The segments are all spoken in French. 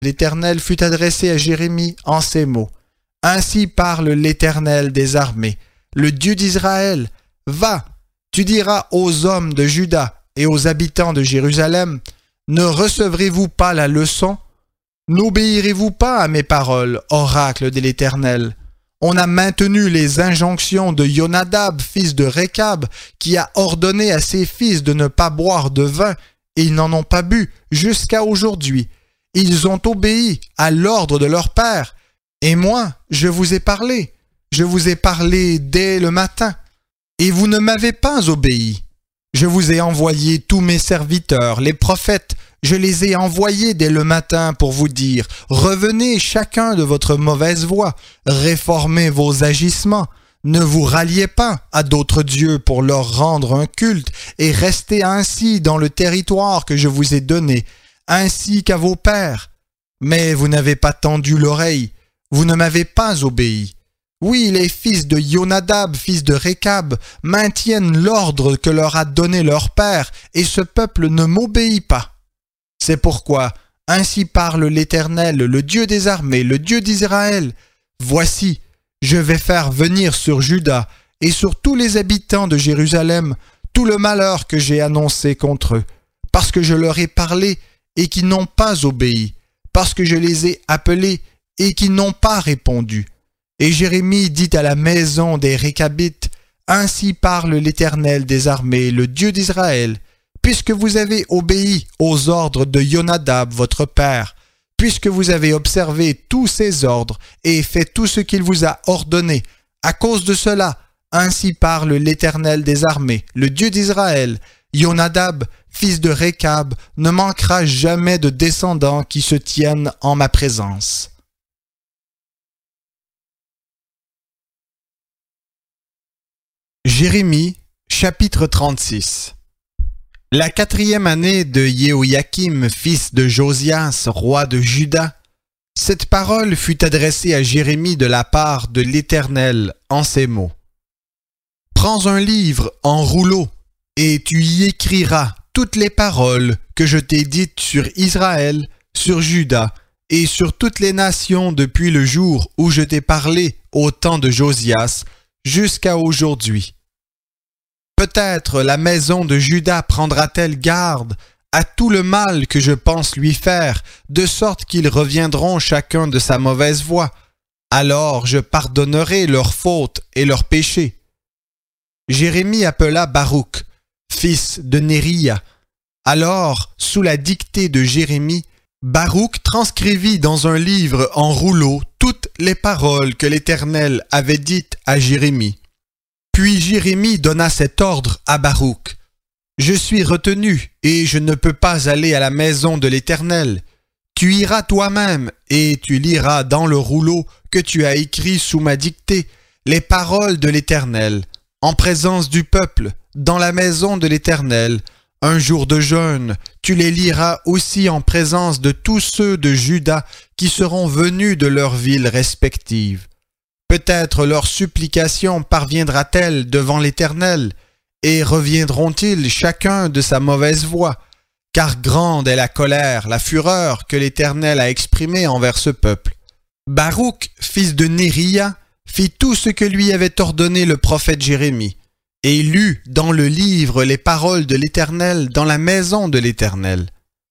l'Éternel fut adressée à Jérémie en ces mots. « Ainsi parle l'Éternel des armées, le Dieu d'Israël. Va, tu diras aux hommes de Juda et aux habitants de Jérusalem, ne recevrez-vous pas la leçon? N'obéirez-vous pas à mes paroles, oracle de l'Éternel? On a maintenu les injonctions de Jonadab, fils de Récab, qui a ordonné à ses fils de ne pas boire de vin, et ils n'en ont pas bu jusqu'à aujourd'hui. Ils ont obéi à l'ordre de leur père. Et moi, je vous ai parlé. Je vous ai parlé dès le matin. Et vous ne m'avez pas obéi. Je vous ai envoyé tous mes serviteurs, les prophètes. Je les ai envoyés dès le matin pour vous dire, revenez chacun de votre mauvaise voie, réformez vos agissements, ne vous ralliez pas à d'autres dieux pour leur rendre un culte et restez ainsi dans le territoire que je vous ai donné, ainsi qu'à vos pères. Mais vous n'avez pas tendu l'oreille, vous ne m'avez pas obéi. Oui, les fils de Jonadab, fils de Récab, maintiennent l'ordre que leur a donné leur père, et ce peuple ne m'obéit pas. C'est pourquoi, ainsi parle l'Éternel, le Dieu des armées, le Dieu d'Israël. Voici, je vais faire venir sur Juda et sur tous les habitants de Jérusalem tout le malheur que j'ai annoncé contre eux, parce que je leur ai parlé et qu'ils n'ont pas obéi, parce que je les ai appelés et qu'ils n'ont pas répondu. Et Jérémie dit à la maison des Récabites, « Ainsi parle l'Éternel des armées, le Dieu d'Israël. Puisque vous avez obéi aux ordres de Jonadab, votre père, puisque vous avez observé tous ses ordres et fait tout ce qu'il vous a ordonné, à cause de cela, ainsi parle l'Éternel des armées, le Dieu d'Israël, Jonadab, fils de Récab, ne manquera jamais de descendants qui se tiennent en ma présence. » Jérémie, chapitre 36. La 4e année de Jéhoïakim, fils de Josias, roi de Juda, cette parole fut adressée à Jérémie de la part de l'Éternel en ces mots. « Prends un livre en rouleau, et tu y écriras toutes les paroles que je t'ai dites sur Israël, sur Juda, et sur toutes les nations depuis le jour où je t'ai parlé au temps de Josias, jusqu'à aujourd'hui. Peut-être la maison de Juda prendra-t-elle garde à tout le mal que je pense lui faire, de sorte qu'ils reviendront chacun de sa mauvaise voie. Alors je pardonnerai leurs fautes et leurs péchés. » Jérémie appela Baruch, fils de Néria. Alors, sous la dictée de Jérémie, Baruch transcrivit dans un livre en rouleau toutes les paroles que l'Éternel avait dites à Jérémie. Puis Jérémie donna cet ordre à Baruch. « Je suis retenu et je ne peux pas aller à la maison de l'Éternel. Tu iras toi-même et tu liras dans le rouleau que tu as écrit sous ma dictée les paroles de l'Éternel, en présence du peuple, dans la maison de l'Éternel. Un jour de jeûne, tu les liras aussi en présence de tous ceux de Juda qui seront venus de leurs villes respectives. Peut-être leur supplication parviendra-t-elle devant l'Éternel, et reviendront-ils chacun de sa mauvaise voie, car grande est la colère, la fureur que l'Éternel a exprimée envers ce peuple. » Baruch, fils de Néria, fit tout ce que lui avait ordonné le prophète Jérémie, et lut dans le livre les paroles de l'Éternel dans la maison de l'Éternel.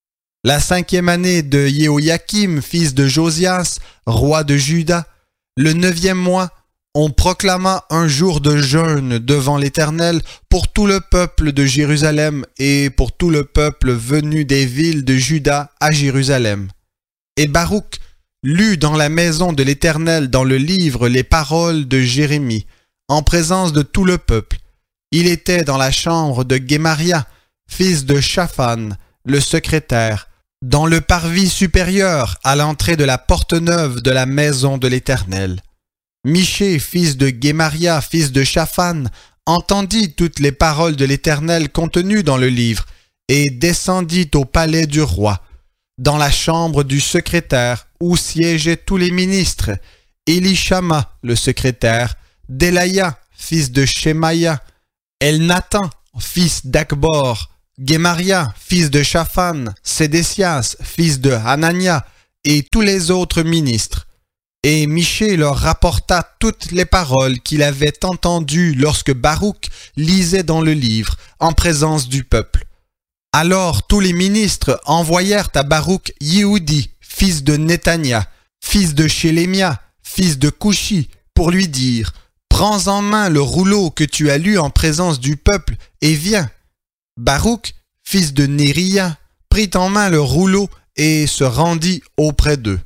La 5e année de Jéhoïakim, fils de Josias, roi de Juda, le 9e mois, on proclama un jour de jeûne devant l'Éternel pour tout le peuple de Jérusalem et pour tout le peuple venu des villes de Juda à Jérusalem. Et Baruch lut dans la maison de l'Éternel dans le livre les paroles de Jérémie, en présence de tout le peuple. Il était dans la chambre de Guémaria, fils de Shaphan, le secrétaire, dans le parvis supérieur à l'entrée de la porte neuve de la maison de l'Éternel. Michée, fils de Guémaria, fils de Shaphan, entendit toutes les paroles de l'Éternel contenues dans le livre et descendit au palais du roi, dans la chambre du secrétaire où siégeaient tous les ministres, Élishama, le secrétaire, Delaya, fils de Shemaïa, Elnathan, fils d'Akbor, Guémaria, fils de Shaphan, Sédécias, fils de Hanania, et tous les autres ministres. Et Michée leur rapporta toutes les paroles qu'il avait entendues lorsque Baruch lisait dans le livre, en présence du peuple. Alors tous les ministres envoyèrent à Baruch Yehudi, fils de Netania, fils de Shélémia, fils de Coushi, pour lui dire « Prends en main le rouleau que tu as lu en présence du peuple et viens. » Baruch, fils de Néria, prit en main le rouleau et se rendit auprès d'eux.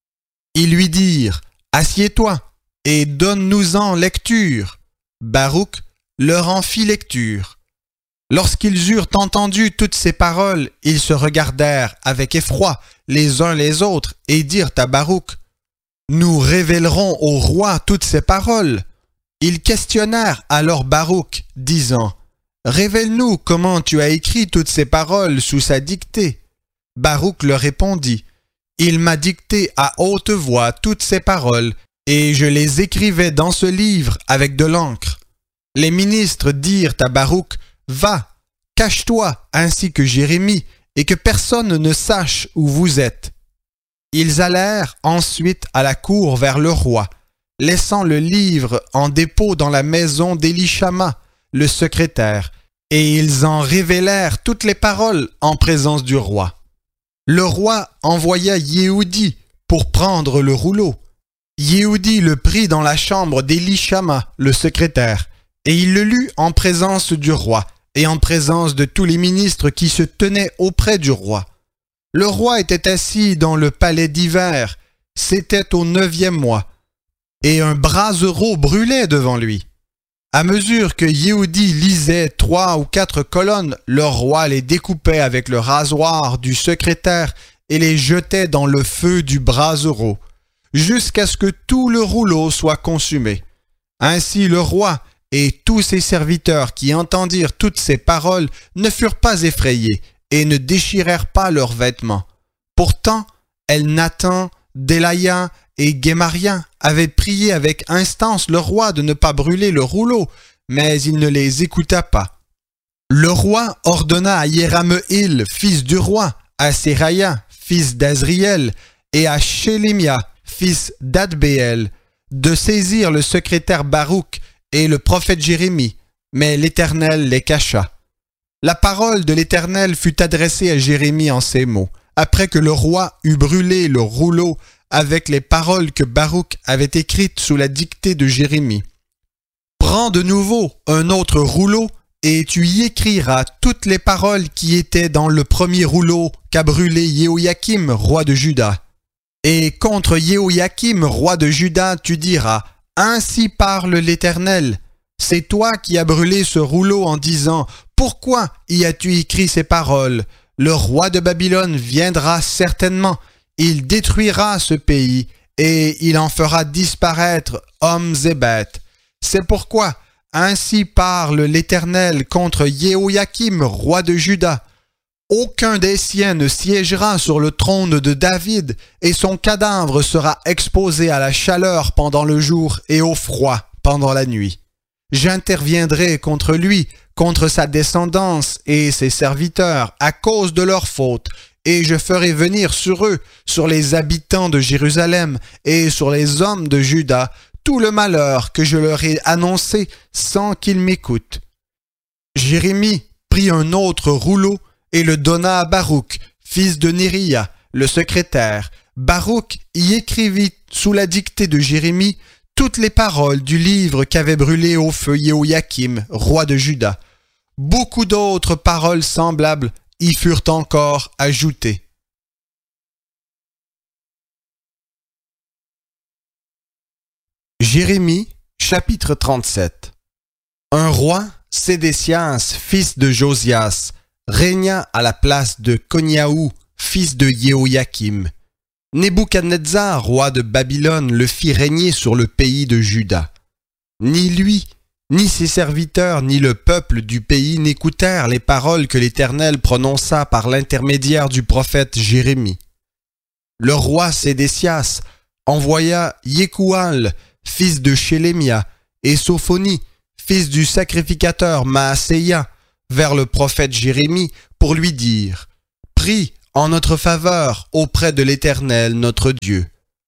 Ils lui dirent « Assieds-toi et donne-nous-en lecture. » Baruch leur en fit lecture. Lorsqu'ils eurent entendu toutes ces paroles, ils se regardèrent avec effroi les uns les autres et dirent à Baruch « Nous révélerons au roi toutes ces paroles. » Ils questionnèrent alors Baruch, disant « Révèle-nous comment tu as écrit toutes ces paroles sous sa dictée. » Baruch leur répondit « Il m'a dicté à haute voix toutes ces paroles, et je les écrivais dans ce livre avec de l'encre. » Les ministres dirent à Baruch « Va, cache-toi ainsi que Jérémie, et que personne ne sache où vous êtes. » Ils allèrent ensuite à la cour vers le roi, laissant le livre en dépôt dans la maison d'Élishama, le secrétaire, et ils en révélèrent toutes les paroles en présence du roi. Le roi envoya Yehudi pour prendre le rouleau. Yehudi le prit dans la chambre d'Élishama, le secrétaire, et il le lut en présence du roi et en présence de tous les ministres qui se tenaient auprès du roi. Le roi était assis dans le palais d'hiver, c'était au 9e mois, et un brasero brûlait devant lui. À mesure que Yehudi lisait 3 ou 4 colonnes, le roi les découpait avec le rasoir du secrétaire et les jetait dans le feu du brasero, jusqu'à ce que tout le rouleau soit consumé. Ainsi le roi et tous ses serviteurs qui entendirent toutes ces paroles ne furent pas effrayés et ne déchirèrent pas leurs vêtements. Pourtant, Elnathan, Delaya et Guémaria avaient prié avec instance le roi de ne pas brûler le rouleau, mais il ne les écouta pas. Le roi ordonna à Yérameel, fils du roi, à Séraya, fils d'Azriel, et à Shélémia, fils d'Adbéel, de saisir le secrétaire Baruch et le prophète Jérémie, mais l'Éternel les cacha. La parole de l'Éternel fut adressée à Jérémie en ces mots, après que le roi eut brûlé le rouleau avec les paroles que Baruch avait écrites sous la dictée de Jérémie. Prends de nouveau un autre rouleau et tu y écriras toutes les paroles qui étaient dans le premier rouleau qu'a brûlé Jéhoïakim, roi de Juda. Et contre Jéhoïakim, roi de Juda, tu diras « Ainsi parle l'Éternel. C'est toi qui as brûlé ce rouleau en disant « Pourquoi y as-tu écrit ces paroles? Le roi de Babylone viendra certainement. Il détruira ce pays et il en fera disparaître hommes et bêtes. C'est pourquoi, ainsi parle l'Éternel contre Jéhoïakim, roi de Juda. Aucun des siens ne siégera sur le trône de David, et son cadavre sera exposé à la chaleur pendant le jour et au froid pendant la nuit. J'interviendrai contre lui, contre sa descendance et ses serviteurs, à cause de leurs fautes, et je ferai venir sur eux, sur les habitants de Jérusalem et sur les hommes de Juda, tout le malheur que je leur ai annoncé sans qu'ils m'écoutent. » Jérémie prit un autre rouleau et le donna à Baruch, fils de Néria, le secrétaire. Baruch y écrivit sous la dictée de Jérémie toutes les paroles du livre qu'avait brûlé au feu Jéhoïakim, roi de Juda. Beaucoup d'autres paroles semblables y furent encore ajoutées. Jérémie, chapitre 37. Un roi, Sédécias, fils de Josias, régna à la place de Coniaou, fils de Jéhoïakim. Nebuchadnezzar, roi de Babylone, le fit régner sur le pays de Juda. Ni lui, ni ses serviteurs, ni le peuple du pays n'écoutèrent les paroles que l'Éternel prononça par l'intermédiaire du prophète Jérémie. Le roi Sédécias envoya Yékoual, fils de Shélémia, et Sophonie, fils du sacrificateur Maaséia, vers le prophète Jérémie pour lui dire « Prie en notre faveur auprès de l'Éternel notre Dieu.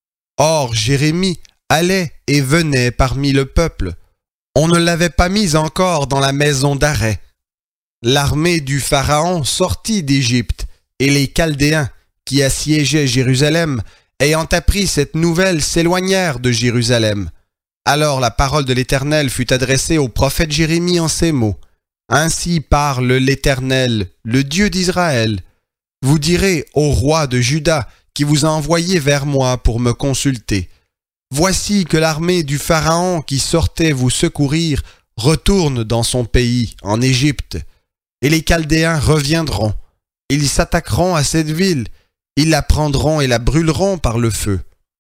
Or Jérémie allait et venait parmi le peuple. On ne l'avait pas mis encore dans la maison d'arrêt. L'armée du Pharaon sortit d'Égypte, et les Chaldéens, qui assiégeaient Jérusalem, ayant appris cette nouvelle, s'éloignèrent de Jérusalem. Alors la parole de l'Éternel fut adressée au prophète Jérémie en ces mots. Ainsi parle l'Éternel, le Dieu d'Israël. Vous direz au roi de Juda, qui vous a envoyé vers moi pour me consulter. Voici que l'armée du Pharaon qui sortait vous secourir retourne dans son pays, en Égypte. Et les Chaldéens reviendront. Ils s'attaqueront à cette ville. Ils la prendront et la brûleront par le feu.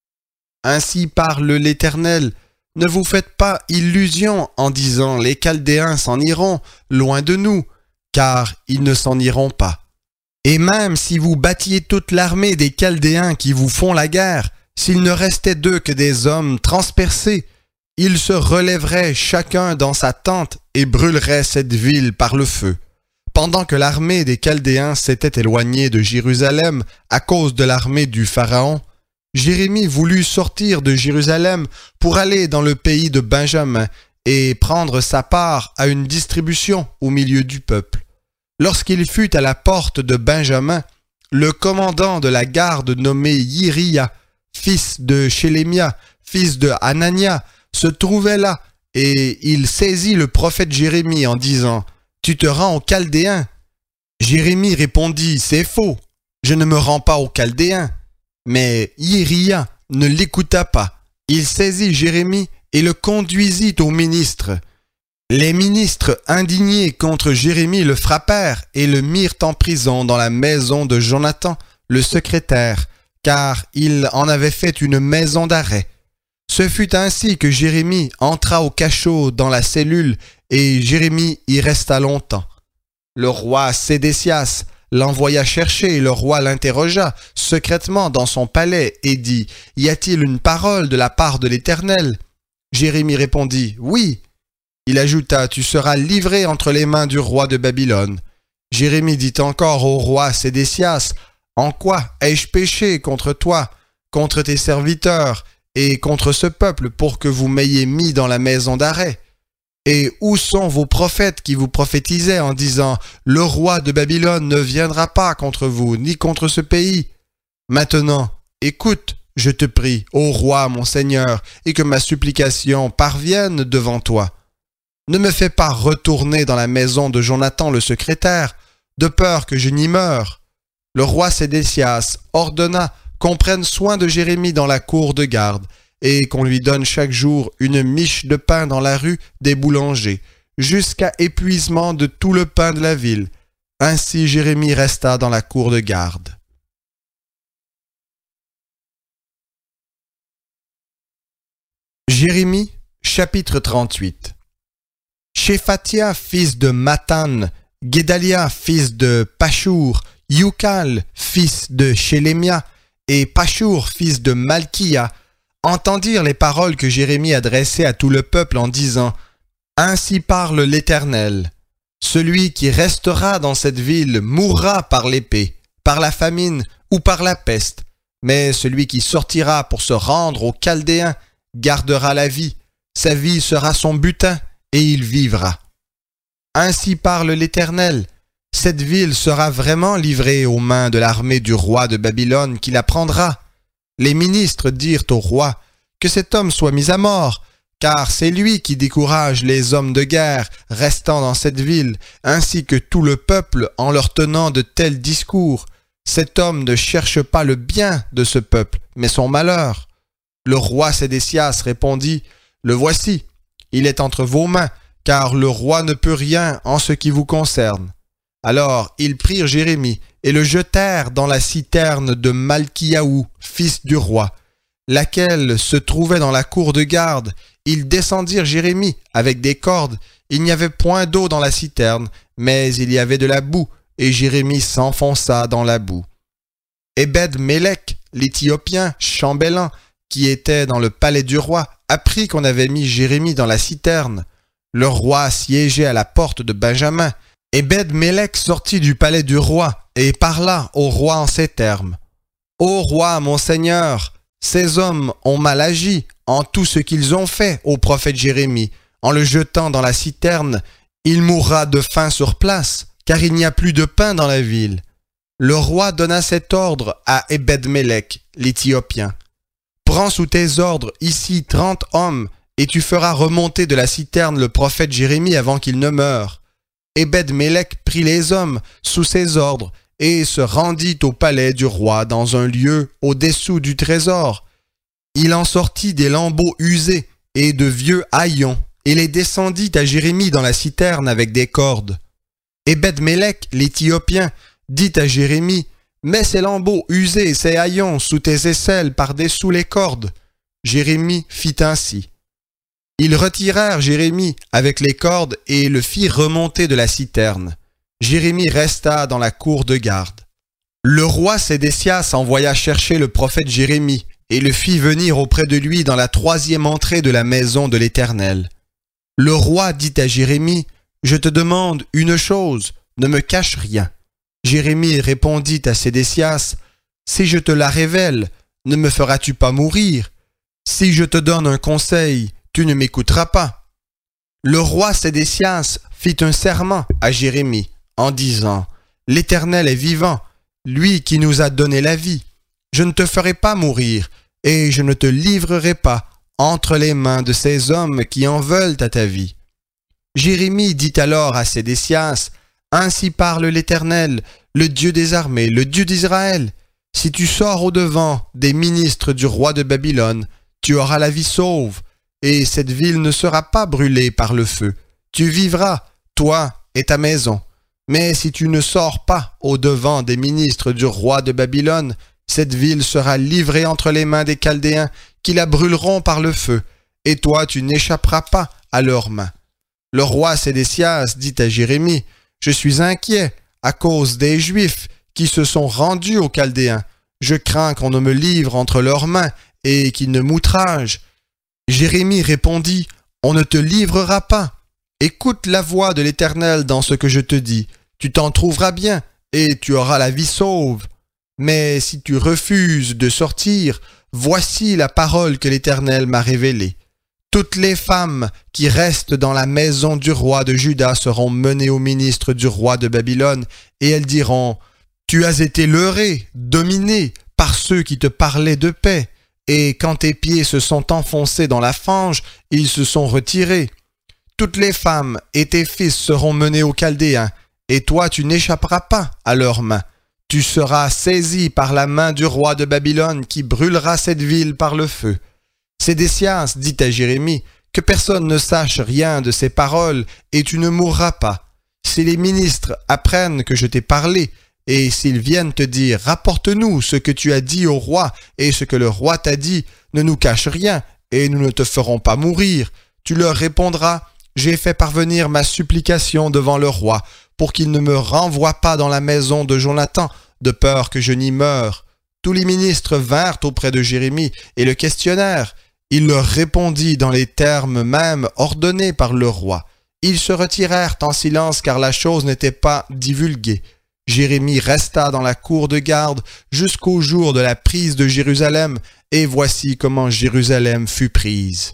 Ainsi parle l'Éternel. Ne vous faites pas illusion en disant « Les Chaldéens s'en iront, loin de nous », car ils ne s'en iront pas. Et même si vous battiez toute l'armée des Chaldéens qui vous font la guerre, s'il ne restait d'eux que des hommes transpercés, ils se relèveraient chacun dans sa tente et brûleraient cette ville par le feu. Pendant que l'armée des Chaldéens s'était éloignée de Jérusalem à cause de l'armée du Pharaon, Jérémie voulut sortir de Jérusalem pour aller dans le pays de Benjamin et prendre sa part à une distribution au milieu du peuple. Lorsqu'il fut à la porte de Benjamin, le commandant de la garde nommé Yiria, fils de Shélémia, fils de Hanania, se trouvait là, et il saisit le prophète Jérémie en disant « Tu te rends aux Chaldéens ?» Jérémie répondit « C'est faux, je ne me rends pas aux Chaldéens. » Mais Yiria ne l'écouta pas. Il saisit Jérémie et le conduisit aux ministres. Les ministres, indignés contre Jérémie, le frappèrent et le mirent en prison dans la maison de Jonathan, le secrétaire, car il en avait fait une maison d'arrêt. Ce fut ainsi que Jérémie entra au cachot dans la cellule, et Jérémie y resta longtemps. Le roi Sédécias l'envoya chercher et le roi l'interrogea secrètement dans son palais et dit « Y a-t-il une parole de la part de l'Éternel » Jérémie répondit « Oui ». Il ajouta « Tu seras livré entre les mains du roi de Babylone ». Jérémie dit encore au roi Sédécias « En quoi ai-je péché contre toi, contre tes serviteurs et contre ce peuple pour que vous m'ayez mis dans la maison d'arrêt ? Et où sont vos prophètes qui vous prophétisaient en disant « Le roi de Babylone ne viendra pas contre vous, ni contre ce pays » Maintenant, écoute, je te prie, ô roi mon Seigneur, et que ma supplication parvienne devant toi. Ne me fais pas retourner dans la maison de Jonathan le secrétaire, de peur que je n'y meure. Le roi Sédécias ordonna qu'on prenne soin de Jérémie dans la cour de garde, et qu'on lui donne chaque jour une miche de pain dans la rue des boulangers, jusqu'à épuisement de tout le pain de la ville. Ainsi Jérémie resta dans la cour de garde. Jérémie, chapitre 38. Shéphatia, fils de Mathan, Guédalia, fils de Pashur, Youkal, fils de Shélémia, et Pashur, fils de Malkia, entendirent les paroles que Jérémie adressait à tout le peuple en disant « Ainsi parle l'Éternel. Celui qui restera dans cette ville mourra par l'épée, par la famine ou par la peste, mais celui qui sortira pour se rendre aux Chaldéens gardera la vie, sa vie sera son butin et il vivra. Ainsi parle l'Éternel. Cette ville sera vraiment livrée aux mains de l'armée du roi de Babylone qui la prendra. Les ministres dirent au roi que cet homme soit mis à mort, car c'est lui qui décourage les hommes de guerre restant dans cette ville, ainsi que tout le peuple en leur tenant de tels discours. Cet homme ne cherche pas le bien de ce peuple, mais son malheur. Le roi Sédécias répondit « Le voici, il est entre vos mains, car le roi ne peut rien en ce qui vous concerne. » Alors ils prirent Jérémie et le jetèrent dans la citerne de Malkiaou, fils du roi, laquelle se trouvait dans la cour de garde. Ils descendirent Jérémie avec des cordes. Il n'y avait point d'eau dans la citerne, mais il y avait de la boue, et Jérémie s'enfonça dans la boue. Ebed-Mélec, l'Éthiopien, chambellan, qui était dans le palais du roi, apprit qu'on avait mis Jérémie dans la citerne. Le roi siégeait à la porte de Benjamin. Ebed-Mélec sortit du palais du roi et parla au roi en ces termes. Ô roi, mon seigneur, ces hommes ont mal agi en tout ce qu'ils ont fait au prophète Jérémie. En le jetant dans la citerne, il mourra de faim sur place, car il n'y a plus de pain dans la ville. Le roi donna cet ordre à Ebed-Mélec, l'Éthiopien. Prends sous tes ordres ici 30 hommes, et tu feras remonter de la citerne le prophète Jérémie avant qu'il ne meure. Ebed-Mélec prit les hommes sous ses ordres et se rendit au palais du roi dans un lieu au-dessous du trésor. Il en sortit des lambeaux usés et de vieux haillons et les descendit à Jérémie dans la citerne avec des cordes. Ebed-Mélec, l'Éthiopien, dit à Jérémie, « Mets ces lambeaux usés et ces haillons sous tes aisselles par-dessous les cordes. » Jérémie fit ainsi. Ils retirèrent Jérémie avec les cordes et le firent remonter de la citerne. Jérémie resta dans la cour de garde. Le roi Sédécias envoya chercher le prophète Jérémie et le fit venir auprès de lui dans la 3e entrée de la maison de l'Éternel. Le roi dit à Jérémie, « Je te demande une chose, ne me cache rien. » Jérémie répondit à Sédécias, « Si je te la révèle, ne me feras-tu pas mourir? Si je te donne un conseil, tu ne m'écouteras pas. » Le roi Sédécias fit un serment à Jérémie en disant, « L'Éternel est vivant, lui qui nous a donné la vie. Je ne te ferai pas mourir, et je ne te livrerai pas entre les mains de ces hommes qui en veulent à ta vie. » Jérémie dit alors à Sédécias, « Ainsi parle l'Éternel, le Dieu des armées, le Dieu d'Israël. Si tu sors au-devant des ministres du roi de Babylone, tu auras la vie sauve, et cette ville ne sera pas brûlée par le feu. Tu vivras, toi et ta maison. Mais si tu ne sors pas au-devant des ministres du roi de Babylone, cette ville sera livrée entre les mains des Chaldéens qui la brûleront par le feu, et toi tu n'échapperas pas à leurs mains. » Le roi Sédécias dit à Jérémie, « Je suis inquiet à cause des Juifs qui se sont rendus aux Chaldéens. Je crains qu'on ne me livre entre leurs mains et qu'ils ne m'outragent. » Jérémie répondit, « On ne te livrera pas. Écoute la voix de l'Éternel dans ce que je te dis. Tu t'en trouveras bien et tu auras la vie sauve. Mais si tu refuses de sortir, voici la parole que l'Éternel m'a révélée. Toutes les femmes qui restent dans la maison du roi de Juda seront menées au ministre du roi de Babylone, et elles diront, « Tu as été leurré, dominé par ceux qui te parlaient de paix, et quand tes pieds se sont enfoncés dans la fange, ils se sont retirés. Toutes les femmes et tes fils seront menés aux Chaldéens, et toi tu n'échapperas pas à leurs mains. Tu seras saisi par la main du roi de Babylone qui brûlera cette ville par le feu. » Sédécias dit à Jérémie, « Que personne ne sache rien de ces paroles, et tu ne mourras pas. Si les ministres apprennent que je t'ai parlé, et s'ils viennent te dire, rapporte-nous ce que tu as dit au roi et ce que le roi t'a dit, ne nous cache rien, et nous ne te ferons pas mourir. Tu leur répondras, j'ai fait parvenir ma supplication devant le roi, pour qu'il ne me renvoie pas dans la maison de Jonathan, de peur que je n'y meure. » Tous les ministres vinrent auprès de Jérémie et le questionnèrent. Il leur répondit dans les termes mêmes ordonnés par le roi. Ils se retirèrent en silence car la chose n'était pas divulguée. Jérémie resta dans la cour de garde jusqu'au jour de la prise de Jérusalem, et voici comment Jérusalem fut prise.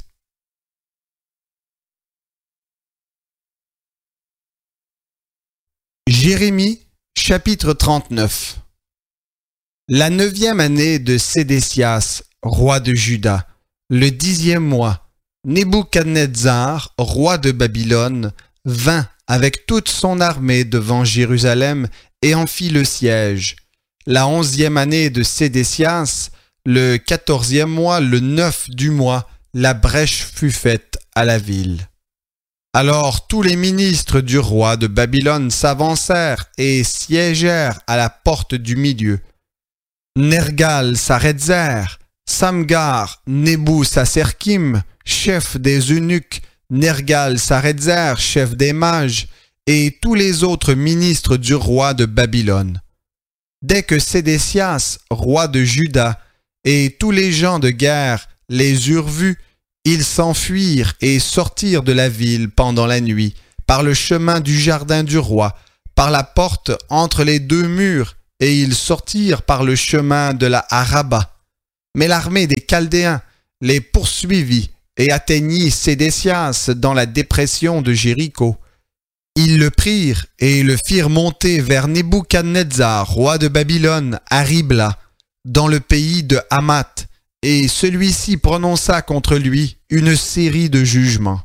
Jérémie, chapitre 39. La 9e année de Sédécias, roi de Juda, le 10e mois, Nebuchadnezzar, roi de Babylone, vint avec toute son armée devant Jérusalem et en fit le siège. La 11e année de Sédécias, le 14e mois, le 9 du mois, la brèche fut faite à la ville. Alors tous les ministres du roi de Babylone s'avancèrent et siégèrent à la porte du milieu. Nergal-Sarezer, Samgar, Nebou-Saserkim, chef des eunuques, Nergal-Sarezer, chef des mages, et tous les autres ministres du roi de Babylone. Dès que Sédécias, roi de Juda, et tous les gens de guerre les eurent vus, ils s'enfuirent et sortirent de la ville pendant la nuit, par le chemin du jardin du roi, par la porte entre les deux murs, et ils sortirent par le chemin de la Araba. Mais l'armée des Chaldéens les poursuivit et atteignit Sédécias dans la dépression de Jéricho. Ils le prirent et le firent monter vers Nebuchadnezzar, roi de Babylone, à Ribla, dans le pays de Hamath, et celui-ci prononça contre lui une série de jugements.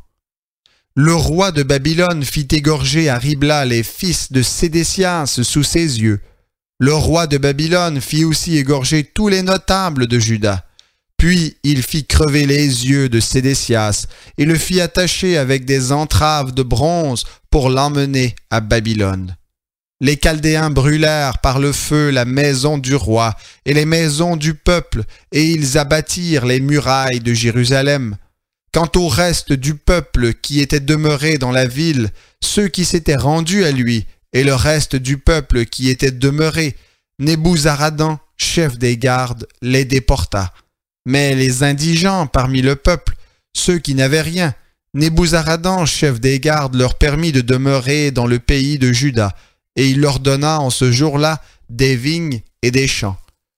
Le roi de Babylone fit égorger à Ribla les fils de Sédécias sous ses yeux. Le roi de Babylone fit aussi égorger tous les notables de Juda. Puis il fit crever les yeux de Sédécias et le fit attacher avec des entraves de bronze pour l'emmener à Babylone. Les Chaldéens brûlèrent par le feu la maison du roi et les maisons du peuple, et ils abattirent les murailles de Jérusalem. Quant au reste du peuple qui était demeuré dans la ville, ceux qui s'étaient rendus à lui, et le reste du peuple qui était demeuré, Nebuzaradan, chef des gardes, les déporta. Mais les indigents parmi le peuple, ceux qui n'avaient rien, Nebuzaradan, chef des gardes, leur permit de demeurer dans le pays de Juda, et il leur donna en ce jour-là des vignes et des champs.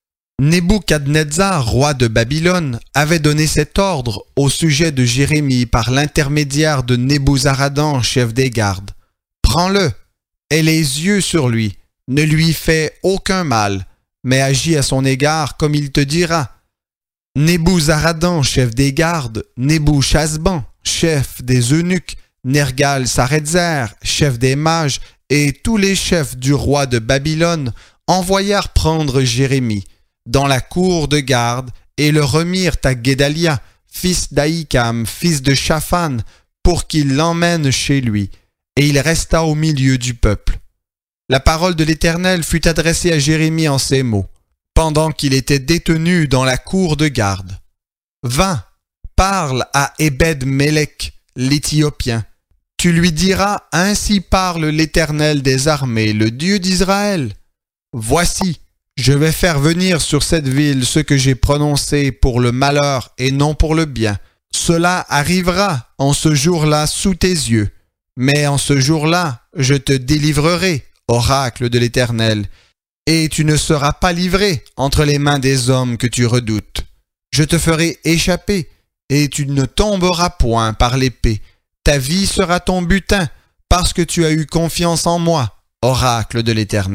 Nebuchadnezzar, roi de Babylone, avait donné cet ordre au sujet de Jérémie par l'intermédiaire de Nebuzaradan, chef des gardes. « Prends-le, aie les yeux sur lui, ne lui fais aucun mal, mais agis à son égard comme il te dira. » Nebuzaradan, chef des gardes, Nebuchasban, chef des eunuques, Nergal-Sarezer, chef des mages, et tous les chefs du roi de Babylone envoyèrent prendre Jérémie dans la cour de garde et le remirent à Guédalia, fils d'Ahikam, fils de Shaphan, pour qu'il l'emmène chez lui, et il resta au milieu du peuple. La parole de l'Éternel fut adressée à Jérémie en ces mots, pendant qu'il était détenu dans la cour de garde. « Va, parle à Ebed-Mélec, l'Éthiopien. Tu lui diras, ainsi parle l'Éternel des armées, le Dieu d'Israël. Voici, je vais faire venir sur cette ville ce que j'ai prononcé pour le malheur et non pour le bien. Cela arrivera en ce jour-là sous tes yeux. Mais en ce jour-là, je te délivrerai, oracle de l'Éternel, et tu ne seras pas livré entre les mains des hommes que tu redoutes. Je te ferai échapper, et tu ne tomberas point par l'épée. Ta vie sera ton butin, parce que tu as eu confiance en moi, oracle de l'Éternel. »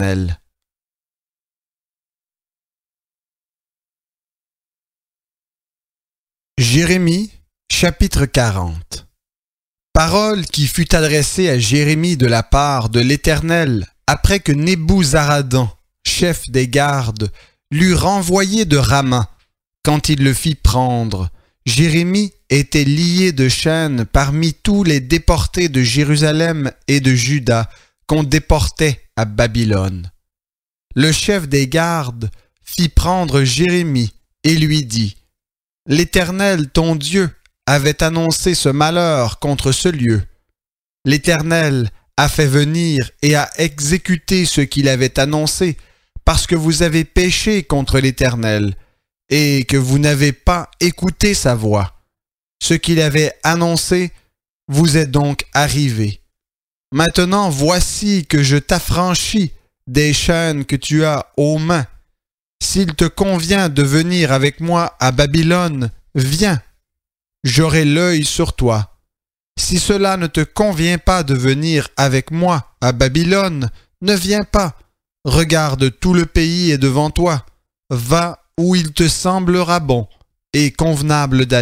Jérémie, chapitre 40. Parole qui fut adressée à Jérémie de la part de l'Éternel après que Nebuzaradan, chef des gardes, l'eut renvoyé de Rama. Quand il le fit prendre, Jérémie était lié de chaînes parmi tous les déportés de Jérusalem et de Juda qu'on déportait à Babylone. Le chef des gardes fit prendre Jérémie et lui dit : « L'Éternel, ton Dieu, avait annoncé ce malheur contre ce lieu. L'Éternel a fait venir et a exécuté ce qu'il avait annoncé, parce que vous avez péché contre l'Éternel, et que vous n'avez pas écouté sa voix. Ce qu'il avait annoncé vous est donc arrivé. Maintenant voici que je t'affranchis des chaînes que tu as aux mains. S'il te convient de venir avec moi à Babylone, viens, j'aurai l'œil sur toi. Si cela ne te convient pas de venir avec moi à Babylone, ne viens pas. Regarde, tout le pays est devant toi. Va où il te semblera bon et convenable d'aller. »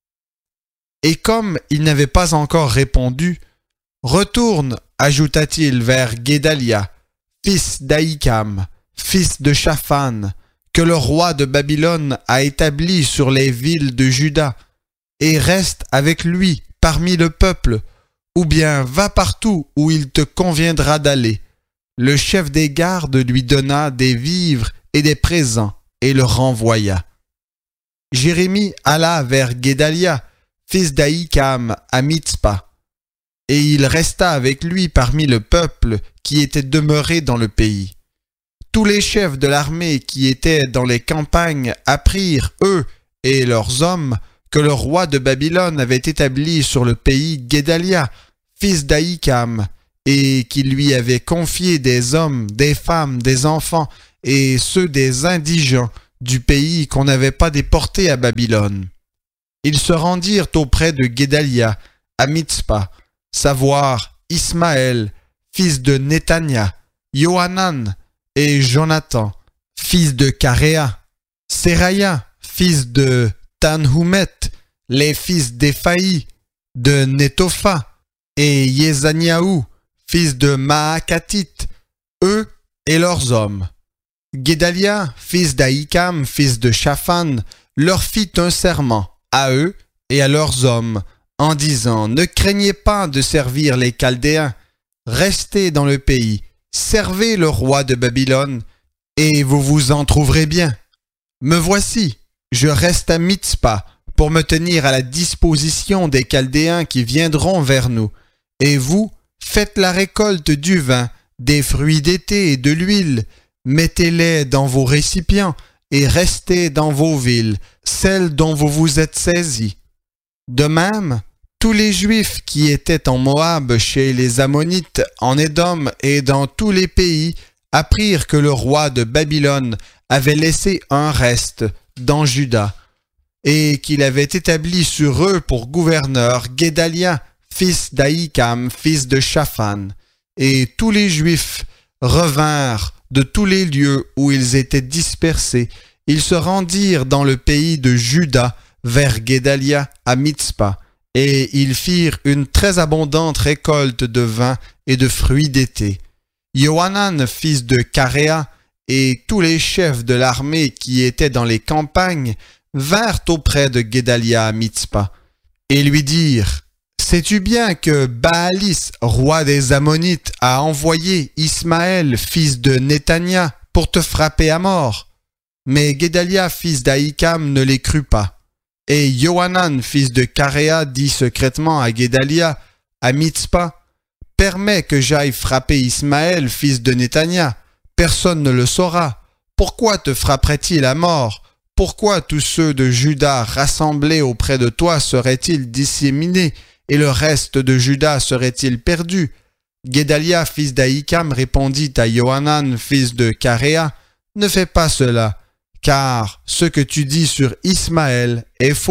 Et comme il n'avait pas encore répondu, « Retourne, ajouta-t-il vers Guédalia, fils d'Ahikam, fils de Shaphan, que le roi de Babylone a établi sur les villes de Juda, et reste avec lui parmi le peuple, ou bien va partout où il te conviendra d'aller. » Le chef des gardes lui donna des vivres et des présents, et le renvoya. Jérémie alla vers Guédalia, fils d'Ahikam, à Mitzpa, et il resta avec lui parmi le peuple qui était demeuré dans le pays. Tous les chefs de l'armée qui étaient dans les campagnes apprirent, eux et leurs hommes, que le roi de Babylone avait établi sur le pays Guédalia, fils d'Ahikam, et qu'il lui avait confié des hommes, des femmes, des enfants, et ceux des indigents du pays qu'on n'avait pas déportés à Babylone. Ils se rendirent auprès de Guédalia, à Mitzpa, savoir Ismaël, fils de Netania, Johanan et Jonathan, fils de Caréa, Séraya, fils de Tanhumet, les fils d'Éphaï, de Netopha, et Yezaniaou, fils de Maakatit, eux et leurs hommes. Guédalia, fils d'Aïkam, fils de Shaphan, leur fit un serment, à eux et à leurs hommes, en disant « Ne craignez pas de servir les Chaldéens, restez dans le pays, servez le roi de Babylone, et vous vous en trouverez bien. Me voici, je reste à Mitzpa, pour me tenir à la disposition des Chaldéens qui viendront vers nous, et vous, faites la récolte du vin, des fruits d'été et de l'huile, mettez-les dans vos récipients, et restez dans vos villes, celles dont vous vous êtes saisis. De même, tous les Juifs qui étaient en Moab, chez les Ammonites, en Édom et dans tous les pays, apprirent que le roi de Babylone avait laissé un reste dans Juda, et qu'il avait établi sur eux pour gouverneur Guédalia, fils d'Aïkam, fils de Shaphan. Et tous les Juifs revinrent de tous les lieux où ils étaient dispersés. Ils se rendirent dans le pays de Juda, vers Guédalia, à Mitzpa, et ils firent une très abondante récolte de vin et de fruits d'été. Johanan, fils de Caréa, et tous les chefs de l'armée qui étaient dans les campagnes vinrent auprès de Guédalia à Mitzpa, et lui dirent « Sais-tu bien que Baalis, roi des Ammonites, a envoyé Ismaël, fils de Netania, pour te frapper à mort ?» Mais Guédalia, fils d'Aïkam, ne les crut pas. Et Johanan, fils de Caréa, dit secrètement à Guédalia, à Mitzpa, « Permets que j'aille frapper Ismaël, fils de Netania. Personne ne le saura. Pourquoi te frapperait-il à mort? Pourquoi tous ceux de Juda rassemblés auprès de toi seraient-ils disséminés, et le reste de Juda serait-il perdu? » Guédalia, fils d'Aïkam, répondit à Johanan, fils de Caréa, « Ne fais pas cela, car ce que tu dis sur Ismaël est faux. »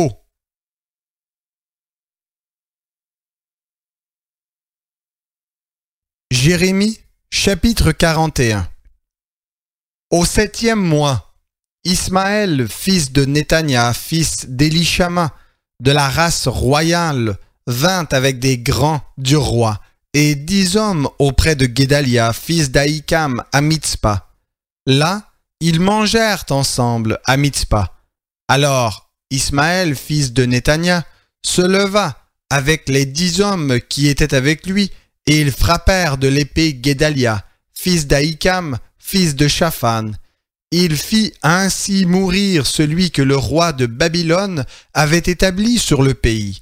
Jérémie, chapitre 41. Au 7e mois, Ismaël, fils de Netania, fils d'Élishama, de la race royale, vint avec des grands du roi, et 10 hommes auprès de Guédalia, fils d'Aïkam, à Mitzpa. Là, ils mangèrent ensemble à Mitzpa. Alors, Ismaël, fils de Netania, se leva avec les 10 hommes qui étaient avec lui, et ils frappèrent de l'épée Guédalia, fils d'Aïkam, fils de Shaphan. Il fit ainsi mourir celui que le roi de Babylone avait établi sur le pays.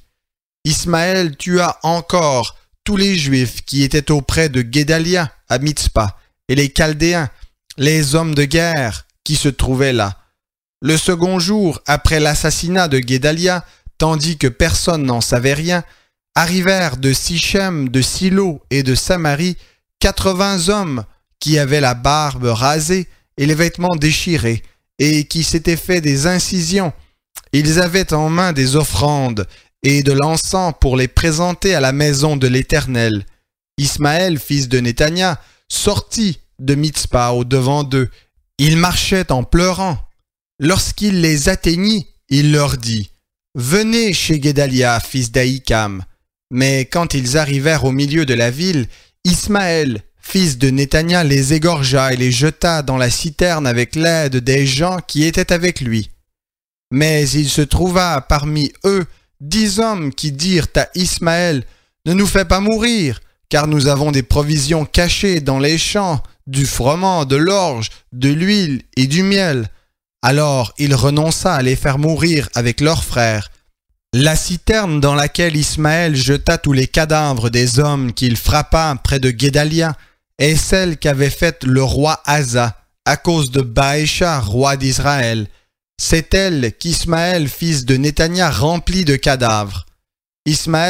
Ismaël tua encore tous les Juifs qui étaient auprès de Guédalia à Mitzpa, et les Chaldéens, les hommes de guerre qui se trouvaient là. Le second jour après l'assassinat de Guédalia, tandis que personne n'en savait rien, arrivèrent de Sichem, de Silo et de Samarie 80 hommes qui avaient la barbe rasée et les vêtements déchirés, et qui s'étaient fait des incisions. Ils avaient en main des offrandes et de l'encens pour les présenter à la maison de l'Éternel. Ismaël, fils de Netania, sortit de Mitzpa au-devant d'eux. Il marchait en pleurant. Lorsqu'il les atteignit, il leur dit « Venez chez Guédalia, fils d'Aïkam. » Mais quand ils arrivèrent au milieu de la ville, Ismaël, fils de Netania, les égorgea et les jeta dans la citerne avec l'aide des gens qui étaient avec lui. Mais il se trouva parmi eux 10 hommes qui dirent à Ismaël « Ne nous fais pas mourir, car nous avons des provisions cachées dans les champs, du froment, de l'orge, de l'huile et du miel. » Alors il renonça à les faire mourir avec leurs frères. La citerne dans laquelle Ismaël jeta tous les cadavres des hommes qu'il frappa près de Guédalia est celle qu'avait faite le roi Asa à cause de Baécha, roi d'Israël. C'est elle qu'Ismaël, fils de Netania, remplit de cadavres. Ismaël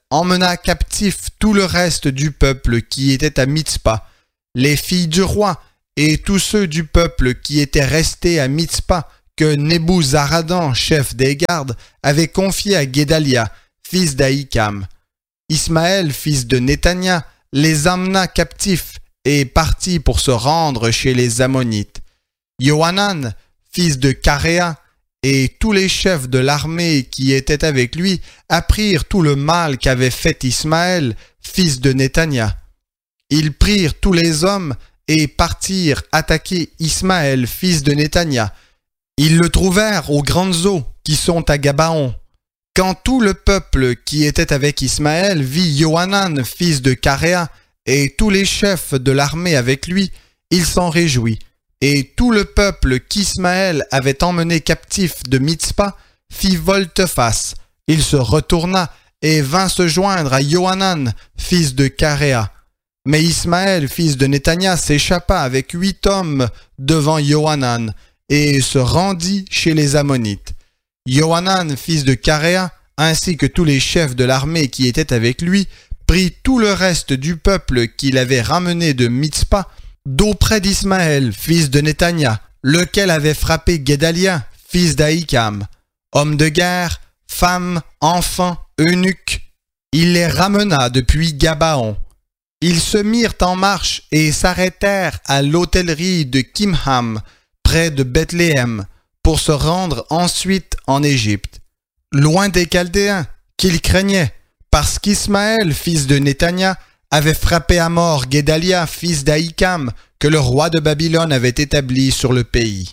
emmena captif tout le reste du peuple qui était à Mitzpa, les filles du roi et tous ceux du peuple qui étaient restés à Mitzpa, que Nebuzaradan, chef des gardes, avait confié à Guédalia, fils d'Ahikam. Ismaël, fils de Néthania, les amena captifs et partit pour se rendre chez les Ammonites. Yohanan, fils de Caréa, et tous les chefs de l'armée qui étaient avec lui apprirent tout le mal qu'avait fait Ismaël, fils de Néthania. Ils prirent tous les hommes et partirent attaquer Ismaël, fils de Néthania. Ils le trouvèrent aux grandes eaux qui sont à Gabaon. Quand tout le peuple qui était avec Ismaël vit Yohanan, fils de Caréa, et tous les chefs de l'armée avec lui, il s'en réjouit. Et tout le peuple qu'Ismaël avait emmené captif de Mitzpa fit volte-face. Il se retourna et vint se joindre à Yohanan, fils de Caréa. Mais Ismaël, fils de Néthania, s'échappa avec 8 hommes devant Yohanan et se rendit chez les Ammonites. Yohanan, fils de Caréa, ainsi que tous les chefs de l'armée qui étaient avec lui, prit tout le reste du peuple qu'il avait ramené de Mitzpa d'auprès d'Ismaël, fils de Néthania, lequel avait frappé Guédalia, fils d'Ahikam. Hommes de guerre, femmes, enfants, eunuques, il les ramena depuis Gabaon. Ils se mirent en marche et s'arrêtèrent à l'hôtellerie de Kimham, près de Bethléem, pour se rendre ensuite en Égypte, loin des Chaldéens, qu'ils craignaient, parce qu'Ismaël, fils de Néthania, avait frappé à mort Guédalia, fils d'Ahikam, que le roi de Babylone avait établi sur le pays.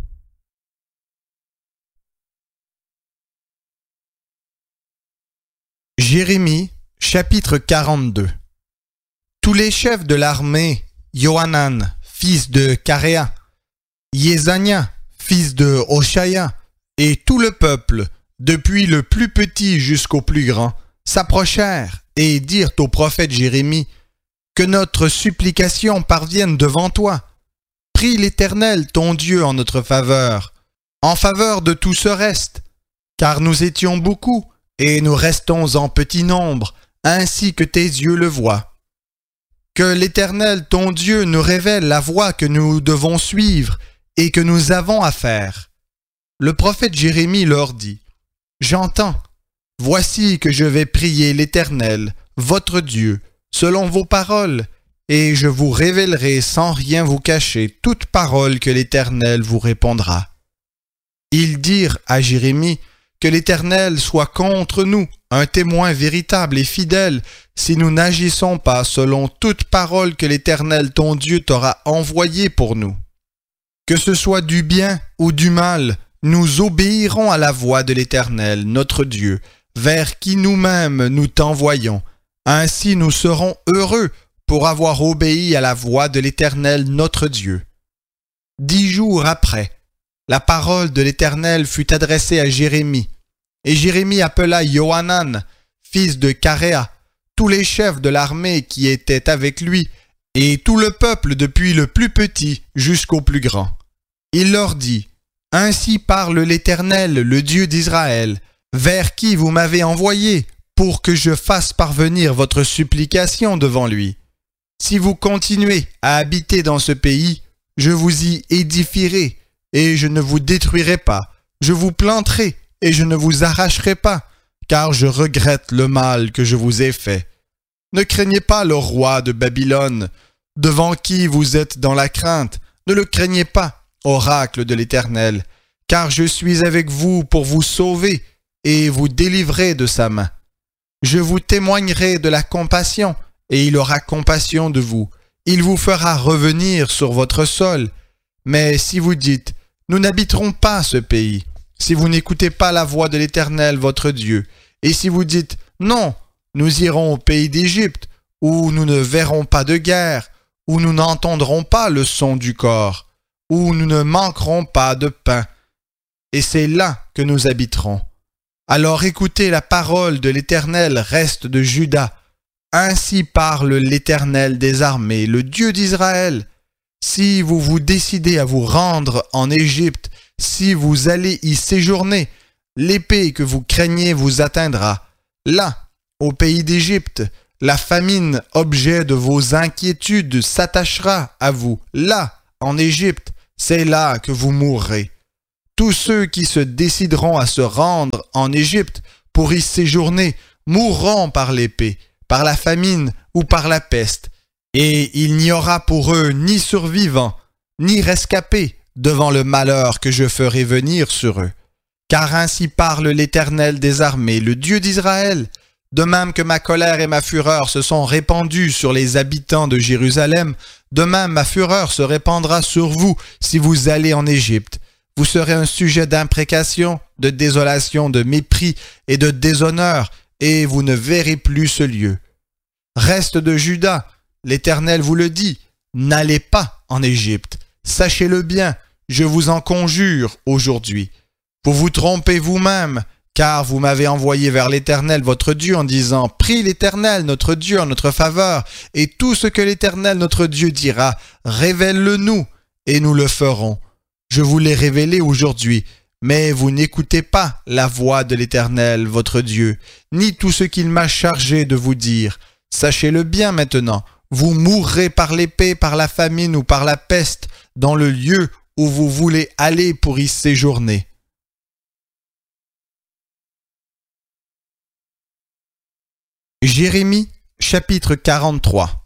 Jérémie, chapitre 42. Tous les chefs de l'armée, Yohanan, fils de Caréa, Yezania, fils de Hoshaya, et tout le peuple, depuis le plus petit jusqu'au plus grand, s'approchèrent et dirent au prophète Jérémie, « Que notre supplication parvienne devant toi. Prie l'Éternel ton Dieu en notre faveur, en faveur de tout ce reste, car nous étions beaucoup et nous restons en petit nombre, ainsi que tes yeux le voient. Que l'Éternel ton Dieu nous révèle la voie que nous devons suivre et que nous avons à faire. » Le prophète Jérémie leur dit, « J'entends. Voici que je vais prier l'Éternel, votre Dieu, selon vos paroles, et je vous révélerai sans rien vous cacher toute parole que l'Éternel vous répondra. » Ils dirent à Jérémie, « Que l'Éternel soit contre nous, un témoin véritable et fidèle, si nous n'agissons pas selon toute parole que l'Éternel ton Dieu t'aura envoyée pour nous. Que ce soit du bien ou du mal, nous obéirons à la voix de l'Éternel, notre Dieu, vers qui nous-mêmes nous t'envoyons. Ainsi nous serons heureux pour avoir obéi à la voix de l'Éternel, notre Dieu. » 10 jours après, la parole de l'Éternel fut adressée à Jérémie, et Jérémie appela Yohanan, fils de Caréa, tous les chefs de l'armée qui étaient avec lui, et tout le peuple depuis le plus petit jusqu'au plus grand. Il leur dit, « Ainsi parle l'Éternel, le Dieu d'Israël, vers qui vous m'avez envoyé, pour que je fasse parvenir votre supplication devant lui. Si vous continuez à habiter dans ce pays, je vous y édifierai, et je ne vous détruirai pas. Je vous planterai, et je ne vous arracherai pas, car je regrette le mal que je vous ai fait. Ne craignez pas le roi de Babylone, devant qui vous êtes dans la crainte. Ne le craignez pas, oracle de l'Éternel, car je suis avec vous pour vous sauver et vous délivrer de sa main. Je vous témoignerai de la compassion, et il aura compassion de vous. Il vous fera revenir sur votre sol. Mais si vous dites, nous n'habiterons pas ce pays, si vous n'écoutez pas la voix de l'Éternel votre Dieu, et si vous dites, non, nous irons au pays d'Égypte, où nous ne verrons pas de guerre, où nous n'entendrons pas le son du cor, où nous ne manquerons pas de pain, et c'est là que nous habiterons. Alors écoutez la parole de l'Éternel, reste de Juda. Ainsi parle l'Éternel des armées, le Dieu d'Israël. Si vous vous décidez à vous rendre en Égypte, si vous allez y séjourner, l'épée que vous craignez vous atteindra. Là, au pays d'Égypte. La famine, objet de vos inquiétudes, s'attachera à vous. Là, en Égypte, c'est là que vous mourrez. Tous ceux qui se décideront à se rendre en Égypte pour y séjourner mourront par l'épée, par la famine ou par la peste. Et il n'y aura pour eux ni survivants, ni rescapés devant le malheur que je ferai venir sur eux. Car ainsi parle l'Éternel des armées, le Dieu d'Israël. De même que ma colère et ma fureur se sont répandues sur les habitants de Jérusalem, de même ma fureur se répandra sur vous si vous allez en Égypte. Vous serez un sujet d'imprécation, de désolation, de mépris et de déshonneur, et vous ne verrez plus ce lieu. Reste de Juda, l'Éternel vous le dit, n'allez pas en Égypte. Sachez-le bien, je vous en conjure aujourd'hui. Vous vous trompez vous-même, car vous m'avez envoyé vers l'Éternel votre Dieu en disant « Prie l'Éternel notre Dieu en notre faveur, et tout ce que l'Éternel notre Dieu dira, révèle-le-nous, et nous le ferons. » Je vous l'ai révélé aujourd'hui, mais vous n'écoutez pas la voix de l'Éternel votre Dieu, ni tout ce qu'il m'a chargé de vous dire. Sachez-le bien maintenant, vous mourrez par l'épée, par la famine ou par la peste, dans le lieu où vous voulez aller pour y séjourner. Jérémie, chapitre 43.